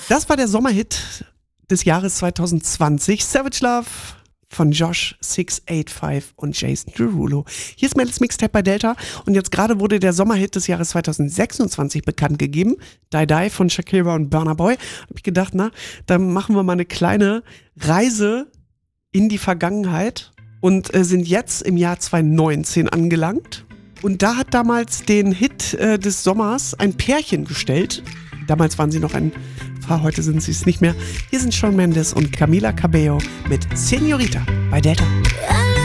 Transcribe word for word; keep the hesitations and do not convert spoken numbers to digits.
Das war der Sommerhit des Jahres zwanzig zwanzig. Savage Love von Josh sechs acht fünf und Jason Derulo. Hier ist Mädels Mixtape bei Delta und jetzt gerade wurde der Sommerhit des Jahres zwanzig sechsundzwanzig bekannt gegeben. Die Die von Shakira und Burna Boy. Hab ich gedacht, na, dann machen wir mal eine kleine Reise in die Vergangenheit und äh, sind jetzt im Jahr zwanzig neunzehn angelangt. Und da hat damals den Hit äh, des Sommers ein Pärchen gestellt. Damals waren sie noch ein Paar, heute sind sie es nicht mehr. Hier sind Shawn Mendes und Camila Cabello mit Señorita bei Delta. I